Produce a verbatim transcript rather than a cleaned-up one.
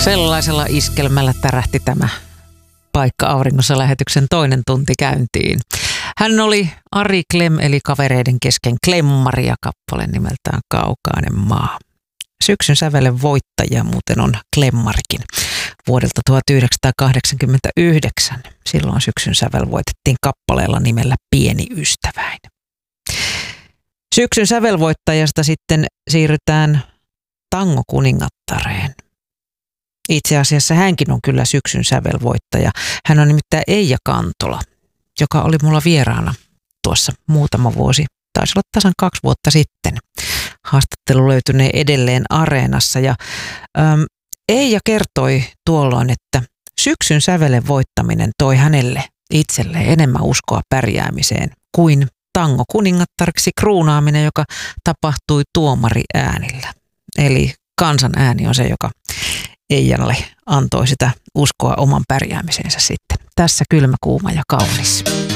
Sellaisella iskelmällä tärähti tämä Paikka auringossa -lähetyksen toinen tunti käyntiin. Hän oli Ari Klem, eli Kavereiden kesken Klemmari, ja kappale nimeltään Kaukainen maa. Syksyn sävelen voittaja muuten on Klemmarikin vuodelta tuhatyhdeksänsataakahdeksankymmentäyhdeksän. Silloin syksyn sävel voitettiin kappaleella nimellä Pieni ystäväin. Syksyn sävelvoittajasta sitten siirrytään tangokuningattareen. Itse asiassa hänkin on kyllä syksyn sävelvoittaja. Hän on nimittäin Eija Kantola, joka oli mulla vieraana tuossa muutama vuosi, taisi olla tasan kaksi vuotta sitten. Haastattelu löytynee edelleen Areenassa ja äm, Eija kertoi tuolloin, että syksyn sävelen voittaminen toi hänelle itselleen enemmän uskoa pärjäämiseen kuin tangokuningattariksi kruunaaminen, joka tapahtui tuomariäänillä. Eli kansan ääni on se, joka Eijalle antoi sitä uskoa oman pärjäämiseensä sitten. Tässä Kylmä, kuuma ja kaunis.